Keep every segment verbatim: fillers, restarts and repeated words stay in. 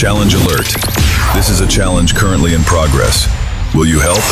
Challenge alert. This is a challenge currently in progress. Will you help?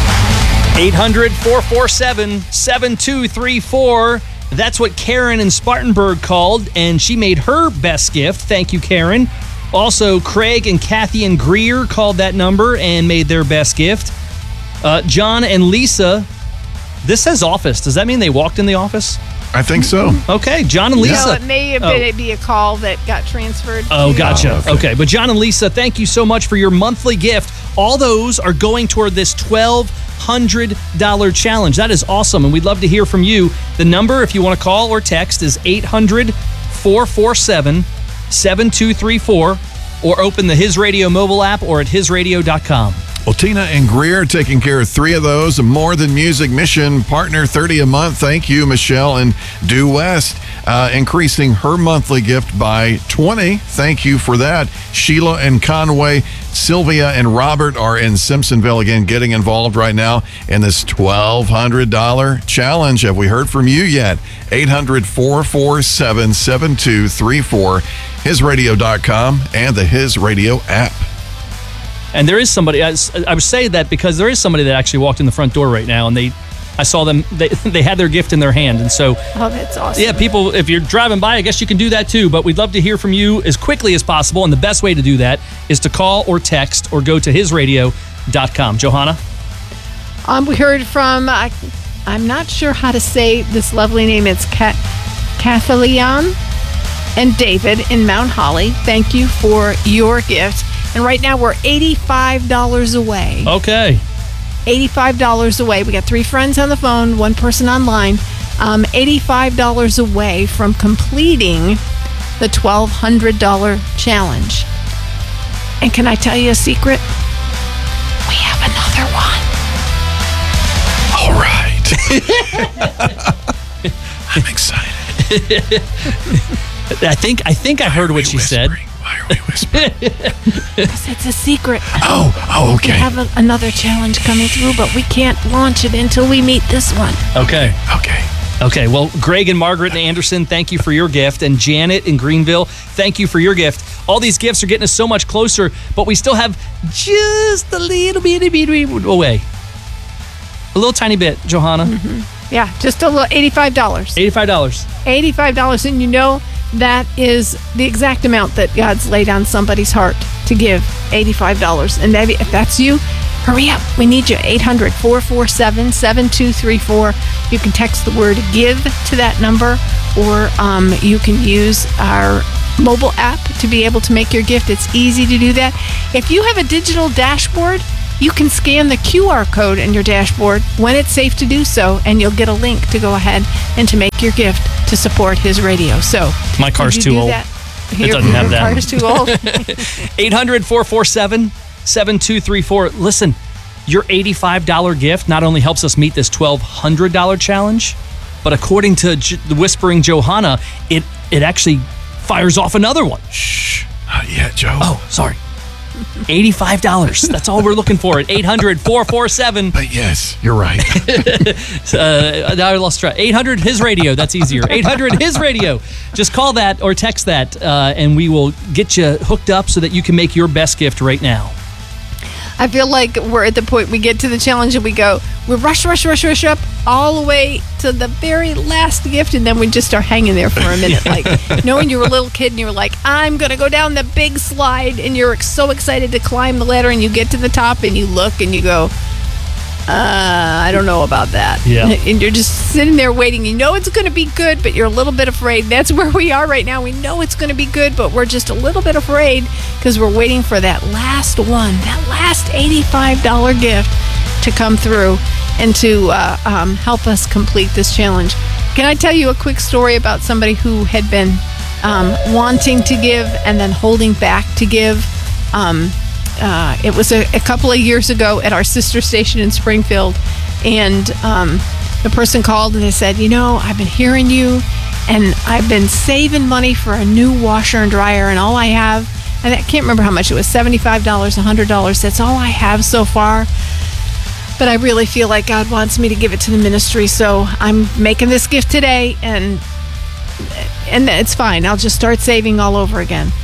eight hundred, four four seven, seven two three four. That's what Karen in Spartanburg called, and she made her best gift. Thank you, Karen. Also, Craig and Kathy and Greer called that number and made their best gift. Uh, John and Lisa, this says office. Does that mean they walked in the office? I think so. Okay, John and Lisa. No, it may have been, oh. be a call that got transferred. Oh, to gotcha. Oh, okay. okay, but John and Lisa, thank you so much for your monthly gift. All those are going toward this twelve hundred dollars challenge. That is awesome, and we'd love to hear from you. The number, if you want to call or text, is eight hundred, four four seven, seven two three four, or open the His Radio mobile app or at his radio dot com. Well, Tina and Greer taking care of three of those. More Than Music Mission partner, thirty a month. Thank you, Michelle and Due West, uh, increasing her monthly gift by twenty. Thank you for that. Sheila and Conway, Sylvia and Robert are in Simpsonville again, getting involved right now in this twelve hundred dollars challenge. Have we heard from you yet? eight hundred, four four seven, seven two three four, his radio dot com, and the His Radio app. And there is somebody, I, I would say that because there is somebody that actually walked in the front door right now, and they, I saw them, they, they had their gift in their hand. And so, oh, that's awesome. Yeah, people, if you're driving by, I guess you can do that too, but we'd love to hear from you as quickly as possible. And the best way to do that is to call or text or go to his radio dot com. Johanna? Um, we heard from, uh, I'm not sure how to say this lovely name. It's Kat, Kathleen and David in Mount Holly. Thank you for your gift. And right now we're eighty-five dollars away. Okay. eighty-five dollars away. We got three friends on the phone, one person online. Um, eighty-five dollars away from completing the twelve hundred dollars challenge. And can I tell you a secret? We have another one. All right. I'm excited. I think I think I heard what she whispering? said. Why are we whispering? Because it's a secret. Oh, oh, okay. We have a, another challenge coming through, but we can't launch it until we meet this one. Okay. Okay. Okay, well, Greg and Margaret and Anderson, thank you for your gift. And Janet in Greenville, thank you for your gift. All these gifts are getting us so much closer, but we still have just a little bitty bit away. A little tiny bit, Johanna. Mm-hmm. Yeah, just a little, eighty-five dollars. eighty-five dollars. eighty-five dollars, and you know that is the exact amount that God's laid on somebody's heart to give, eighty-five dollars. And maybe if that's you, hurry up. We need you. eight hundred, four four seven, seven two three four. You can text the word GIVE to that number, or um, you can use our mobile app to be able to make your gift. It's easy to do that. If you have a digital dashboard, you can scan the Q R code in your dashboard when it's safe to do so, and you'll get a link to go ahead and to make your gift to support His Radio. So my car's too old. That, it your, doesn't have your that. Car's too old. eight hundred, four four seven, seven two three four. Listen, your eighty-five dollars gift not only helps us meet this twelve hundred dollars challenge, but according to J- the Whispering Johanna, it it actually fires off another one. Shh. Not yet, Joe. Oh, sorry. eighty-five dollars. That's all we're looking for at eight hundred, four four seven. But yes, you're right. uh, now I lost track. eight hundred His Radio. That's easier. eight hundred His Radio. Just call that or text that, uh, and we will get you hooked up so that you can make your best gift right now. I feel like we're at the point we get to the challenge and we go, we rush, rush, rush, rush up all the way to the very last gift, and then we just start hanging there for a minute. Like, knowing you were a little kid and you were like, I'm going to go down the big slide, and you're so excited to climb the ladder, and you get to the top and you look and you go, uh, I don't know about that. Yeah. And you're just sitting there waiting. You know it's going to be good, but you're a little bit afraid. That's where we are right now. We know it's going to be good, but we're just a little bit afraid because we're waiting for that last one, that last eighty-five dollars gift to come through and to uh, um, help us complete this challenge. Can I tell you a quick story about somebody who had been um, wanting to give and then holding back to give? Um, uh, it was a, a couple of years ago at our sister station in Springfield, and um, the person called and they said, you know, I've been hearing you, and I've been saving money for a new washer and dryer, and all I have, and I can't remember how much it was, seventy-five dollars, one hundred dollars, that's all I have so far. But I really feel like God wants me to give it to the ministry, so I'm making this gift today, and and it's fine. I'll just start saving all over again.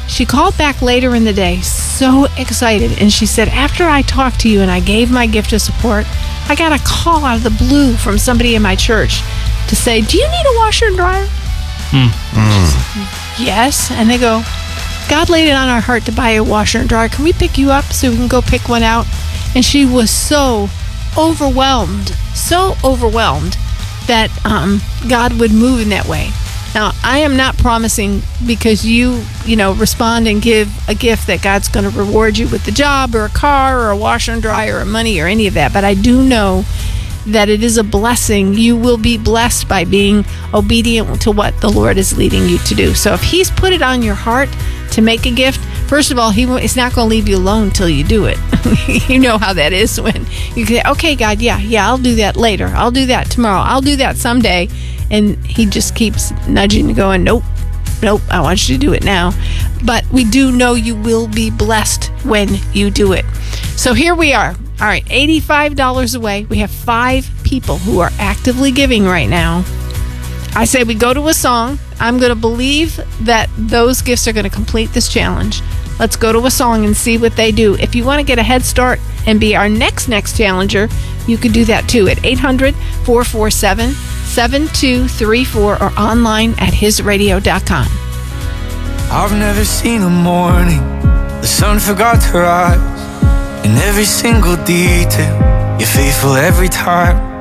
She called back later in the day, so excited, and she said, after I talked to you and I gave my gift of support, I got a call out of the blue from somebody in my church to say, do you need a washer and dryer? Hmm. Mm. Yes. And they go, God laid it on our heart to buy a washer and dryer. Can we pick you up so we can go pick one out? And she was so overwhelmed, so overwhelmed that um, God would move in that way. Now, I am not promising because you, you know, respond and give a gift that God's going to reward you with the job or a car or a washer and dryer or money or any of that. But I do know that it is a blessing. You will be blessed by being obedient to what the Lord is leading you to do. So if He's put it on your heart to make a gift, first of all, He He's not going to leave you alone till you do it. You know how that is when you say, okay, God, yeah, yeah, I'll do that later. I'll do that tomorrow. I'll do that someday. And He just keeps nudging and going, nope, nope, I want you to do it now. But we do know you will be blessed when you do it. So here we are. All right, eighty-five dollars away. We have five people who are actively giving right now. I say we go to a song. I'm going to believe that those gifts are going to complete this challenge. Let's go to a song and see what they do. If you want to get a head start and be our next, next challenger, you can do that too at eight hundred, four four seven, seven two three four or online at his radio dot com. I've never seen a morning the sun forgot to rise. In every single detail, you're faithful every time.